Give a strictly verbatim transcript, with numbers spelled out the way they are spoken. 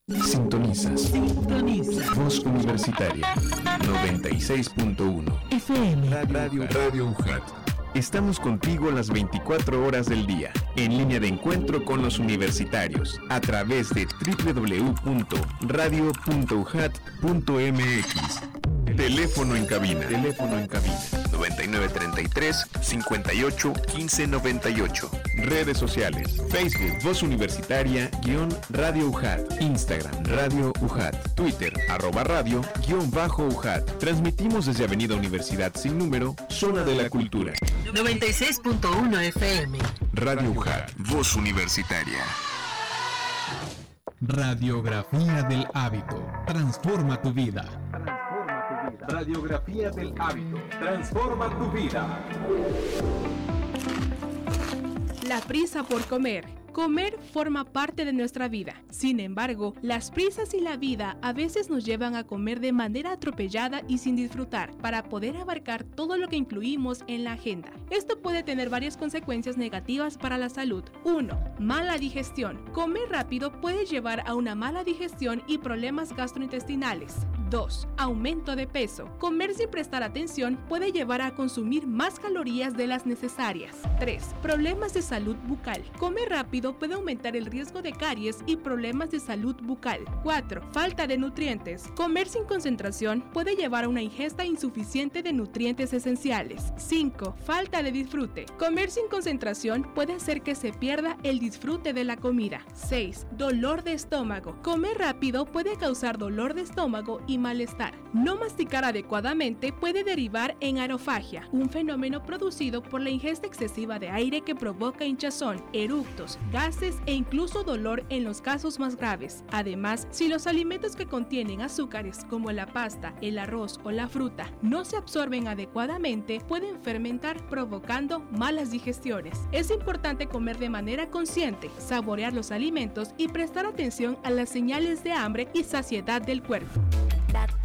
Sintonizas. Sintoniza. Voz Universitaria noventa y seis punto uno. F M. Radio, Radio U J A T. Estamos contigo las veinticuatro horas del día, en línea de encuentro con los universitarios, a través de doble u doble u doble u punto radio punto u j a t punto m x. Teléfono en cabina. Teléfono en cabina. noventa y nueve treinta y tres, cincuenta y ocho, quince noventa y ocho. Redes sociales. Facebook, Voz Universitaria, guión Radio U J A T. Instagram, Radio U J A T. Twitter, arroba radio, guión bajo U J A T. Transmitimos desde Avenida Universidad sin número, Zona de la Cultura. noventa y seis punto uno F M. Radio U J A T. Voz Universitaria. Radiografía del hábito. Transforma tu vida. Radiografía del hábito. Transforma tu vida. La prisa por comer. Comer forma parte de nuestra vida. Sin embargo, las prisas y la vida a veces nos llevan a comer de manera atropellada y sin disfrutar, para poder abarcar todo lo que incluimos en la agenda. Esto puede tener varias consecuencias negativas para la salud. uno. Mala digestión. Comer rápido puede llevar a una mala digestión y problemas gastrointestinales. dos. Aumento de peso. Comer sin prestar atención puede llevar a consumir más calorías de las necesarias. tres. Problemas de salud bucal. Comer rápido puede aumentar el riesgo de caries y problemas de salud bucal. cuatro. Falta de nutrientes. Comer sin concentración puede llevar a una ingesta insuficiente de nutrientes esenciales. cinco. Falta de disfrute. Comer sin concentración puede hacer que se pierda el disfrute de la comida. seis. Dolor de estómago. Comer rápido puede causar dolor de estómago y malestar. No masticar adecuadamente puede derivar en aerofagia, un fenómeno producido por la ingesta excesiva de aire que provoca hinchazón, eructos, gases e incluso dolor en los casos más graves. Además, si los alimentos que contienen azúcares como la pasta, el arroz o la fruta no se absorben adecuadamente, pueden fermentar provocando malas digestiones. Es importante comer de manera consciente, saborear los alimentos y prestar atención a las señales de hambre y saciedad del cuerpo.